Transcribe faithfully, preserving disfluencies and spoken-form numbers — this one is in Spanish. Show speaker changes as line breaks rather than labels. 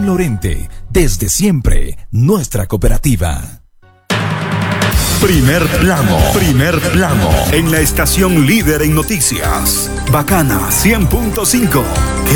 Lorente, desde siempre, nuestra cooperativa.
Primer plano, primer plano, en la estación líder en noticias. Bacana cien punto cinco.